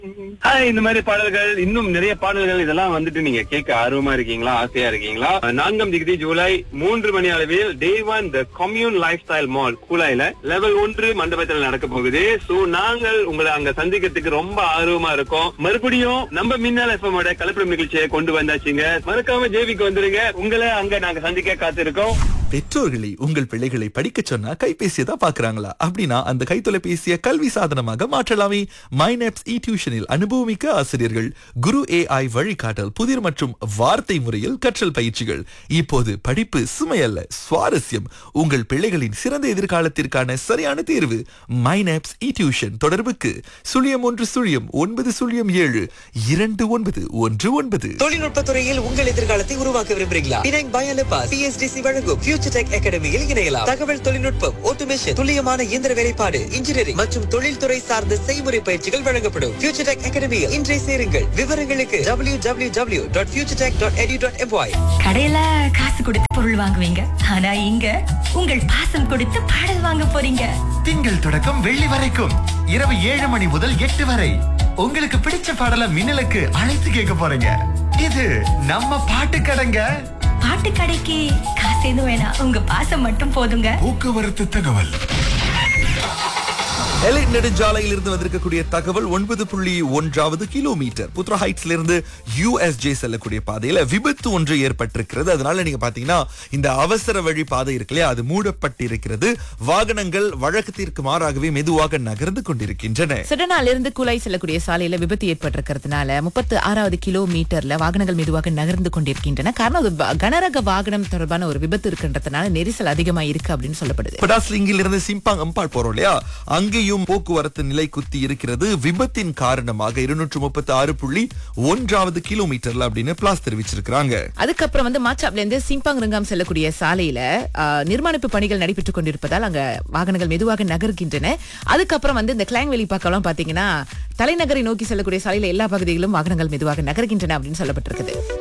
இந்த மாதிரி பாடல்கள், இன்னும் நிறைய பாடல்கள் இதெல்லாம் வந்துட்டு நீங்க கேட்க ஆர்வமா இருக்கீங்களா, ஆசையா இருக்கீங்களா? 4ஆம் தேதி ஜூலை 3 மணி அளவில் டே 1 தி commune life style mall கூலாயில level 1 மண்டபத்தில் நடக்க போகுது. சோ நாங்கள் உங்களை அங்க சந்திக்கிறதுக்கு ரொம்ப ஆர்வமா இருக்கோம். மறுபடியும் நம்ம மின்னல் எஃப்எம் ஓட கலப்படம் நிகழ்ச்சியை கொண்டு வந்தாச்சுங்க. மறக்காம ஜேவிக்கு வந்துருங்க. உங்களை அங்க நாங்க சந்திக்க காத்திருக்கோம். பெற்றோர்களை உங்கள் பிள்ளைகளை படிக்க சொன்னா கைபேசியை தான் பாக்குறாங்களா? அப்படின்னா அந்த கைத்தொலைபேசியை கல்வி சாதனமாக மாற்றலாமே. மைனப்ஸ் இ டியூஷனில் அனுபவமிக்க ஆசிரியர்கள், குரு AI வழிகாட்டல், புதிர் மற்றும் வார்த்தை முறையில் கற்றல் பயிற்சிகள். இப்போது படிப்பு சுமையல்ல, சுவாரஸ்யம். உங்கள் பிள்ளைகளின் சிறந்த எதிர்காலத்திற்கான சரியான தேர்வு மைனப்ஸ் இ டியூஷன். தொடர்புக்கு 0109072919. தொழில்நுட்பத்துறையில் உங்கள் எதிர்காலத்தை உருவாக்க விரும்புகிறீங்களா? பினாங் பயாலபா CSDC வழங்கும் ஃபியூச்சர் டெக் அகாடமியில் இணையலாம். தகவல் தொழில்நுட்பம், ஆட்டோமேஷன், துல்லியமான இயந்திர வேலைப்பாடு, இன்ஜினியரிங் மற்றும் தொழில்துறை சார்ந்த செய்முறை பயிற்சிகள் வழங்கப்படும். ஃபியூச்சர் டெக் அகாடமியில் இன்றைய சேருங்கள். விவரங்களுக்கு www.futuretech.edu.my. கடையில காசு கொடுத்து பொருள் வாங்குவீங்க, ஆனா இங்க உங்கள் பாசம் கொடுத்து பாடல் வாங்க போறீங்க. திங்கள் தொடக்கம் வெள்ளி வரைக்கும் இரவு 7 மணி முதல் 8 வரை உங்களுக்கு பிடிச்ச பாடல மின்னலுக்கு அழைத்து கேட்க போறீங்க. இது நம்ம பாட்டு கடைங்க. பாட்டு கடைக்கு காசு எதுவும் வேணாம், உங்க பாசம் மட்டும் போதுங்க. போக்குவரத்து தகவல். எலைட் நெடுஞ்சாலையில் இருந்து வந்திருக்கக்கூடிய தகவல் 9.1வது கிலோமீட்டர் புத்ரா ஹைட்ஸ்ல இருந்து USJ செல்லக்கூடிய பாதையில விபத்து ஒன்று ஏற்பட்டிருக்கிறது. அதனால நீங்க பாத்தீங்கன்னா இந்த அவசர வழி பாதை இருக்கு இல்லையா, அது மூடப்பட்டிருக்கிறது. வாகனங்கள் வழக்கத்திற்கு மாறாகவே மெதுவாக நகர்ந்து கொண்டிருக்கின்றன. சுடனால இருந்து குலாய் செல்லக்கூடிய சாலையில விபத்து ஏற்பட்டிருக்கிறதுனால 36வது கிலோமீட்டர்ல வாகனங்கள் மெதுவாக நகர்ந்து கொண்டிருக்கின்றன. காரணம் அது கனரக வாகனம் தொடர்பான ஒரு விபத்து இருக்கின்றதுனால நெரிசல் அதிகமா இருக்கு அப்படின்னு சொல்லப்படுது. படாஸ்லிங்கில் இருந்து சிம்பாங் அம்பாள் போறோம் இல்லையா, அங்கேயும் போக்குவரத்து நிலை குத்தி இருக்கிறது. விபத்தின் காரணமாக 236.1வது கிலோமீட்டர்ல அப்படின்னு பிளாஸ் தெரிவிச்சிருக்காங்க. அதுக்கப்புறம் மாச்சாப்ல இருந்து சிம்பாங் ரங்காம் செல்லக்கூடிய சாலையில நிர்மாணிப்பு பணிகள் நடைபெற்றுக் கொண்டிருப்பதால் அங்க வாகனங்கள் மெதுவாக நகர்கின்றன. அதுக்கப்புறம் இந்த கிளாங் வெளி பக்கம் பாத்தீங்கன்னா தலைநகரை நோக்கி செல்லக்கூடிய சாலையில எல்லா பகுதிகளிலும் வாகனங்கள் மெதுவாக நகர்கின்றன அப்படின்னு சொல்லப்பட்டிருக்குது.